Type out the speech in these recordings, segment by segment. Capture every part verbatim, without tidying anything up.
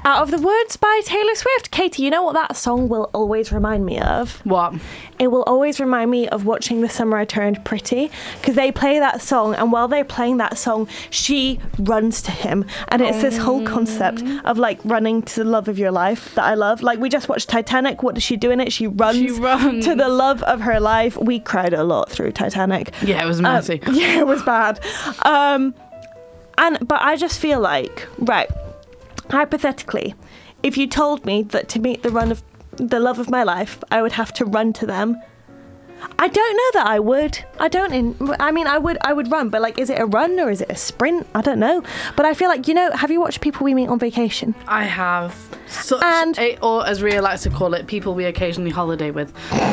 Out of the Woods by Taylor Swift. Katie, you know what that song will always remind me of? What? It will always remind me of watching The Summer I Turned Pretty, because they play that song, and while they're playing that song, she runs to him, and it's this whole concept of like running to the love of your life that I love. Like, we just watched Titanic. What does she do in it? She runs, She runs. to the love of her life. We cried a lot through Titanic. Yeah, it was messy. Um, yeah, it was bad. Um, and but I just feel like, right, hypothetically, if you told me that to meet the run of the love of my life, I would have to run to them, I don't know that I would. I don't. In, I mean, I would. I would run, but like, is it a run or is it a sprint? I don't know. But I feel like, you know, have you watched People We Meet on Vacation? I have. Such And- a, or as Ria likes to call it, people we occasionally holiday with.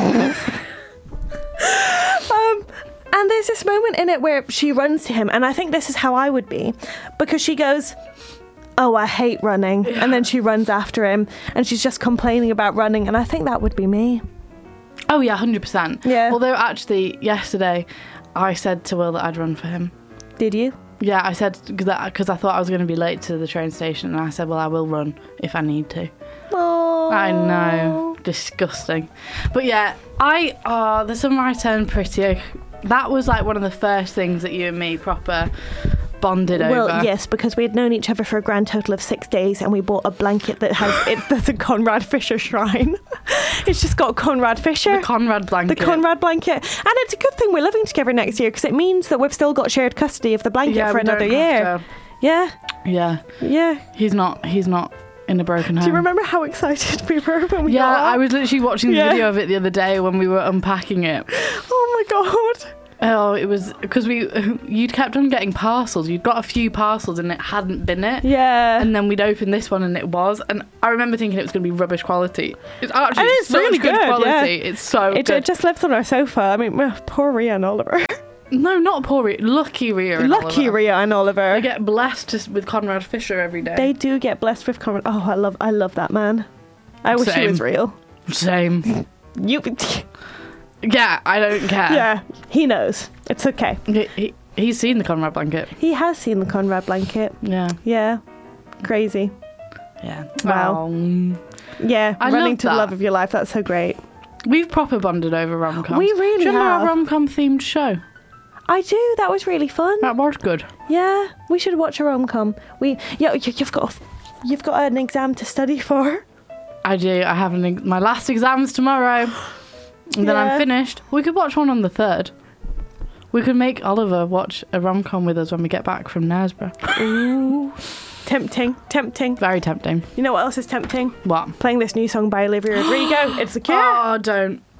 Um, and there's this moment in it where she runs to him, and I think this is how I would be, because she goes, "Oh, I hate running," Yeah. and then she runs after him, and she's just complaining about running, and I think that would be me. Oh yeah, one hundred percent. Yeah. Although actually, yesterday, I said to Will that I'd run for him. Did you? Yeah, I said, because I thought I was going to be late to the train station, and I said, well, I will run if I need to. Oh, I know. Disgusting. But yeah, I, oh, The Summer I Turned Pretty, that was like one of the first things that you and me proper bonded Well, over. yes, because we had known each other for a grand total of six days, and we bought a blanket that has it. There's a Conrad Fisher shrine. It's just got Conrad Fisher. The Conrad blanket. The Conrad blanket. And it's a good thing we're living together next year, because it means that we've still got shared custody of the blanket Yeah, for we don't another have year. to- Yeah, Yeah. yeah. He's not, he's not in a broken home. Do you remember how excited we were when we Yeah, got up? I was literally watching the Yeah. video of it the other day when we were unpacking it. Oh my god. Oh, it was because we you'd kept on getting parcels. You'd got a few parcels and it hadn't been it. Yeah. And then we'd opened this one and it was. And I remember thinking it was going to be rubbish quality. It's actually And it's such really good, good, quality. yeah. It's so it, good. it just lives on our sofa. I mean, well, poor Rhea and Oliver. No, not poor Rhea. Lucky Rhea. and Lucky Oliver. Rhea and Oliver. They get blessed just with Conrad Fisher every day. They do get blessed with Conrad. Oh, I love, I love that man. I wish he Same. was real. Same. You. Yeah, I don't care. Yeah, he knows. It's okay. He, he, he's seen the Conrad blanket. He has seen the Conrad blanket. Yeah. Yeah. Crazy. Yeah. Wow. Um, Yeah. I running love to the that. love of your life. That's so great. We've proper bonded over rom-coms. We really Do you remember have. our rom-com themed show? I do. That was really fun. That was good. Yeah. We should watch a rom-com. We. Yeah. you- You've got. You've got an exam to study for. I do. I have an ex- my last exam's tomorrow. And then Yeah. I'm finished. We could watch one on the third. We could make Oliver watch a rom-com with us when we get back from Knaresborough. Ooh. Tempting. Tempting. Very tempting. You know what else is tempting? What? Playing this new song by Olivia Rodrigo. It's the Cure. Oh, don't.